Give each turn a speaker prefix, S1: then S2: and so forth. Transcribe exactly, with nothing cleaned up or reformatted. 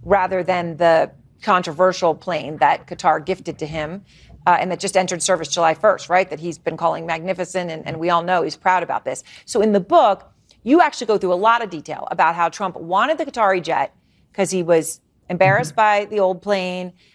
S1: rather than the controversial plane that Qatar gifted to him uh, and that just entered service July first, right? That he's been calling magnificent, and, and we all know he's proud about this. So in the book, you actually go through a lot of detail about how Trump wanted the Qatari jet because he was embarrassed by the old plane,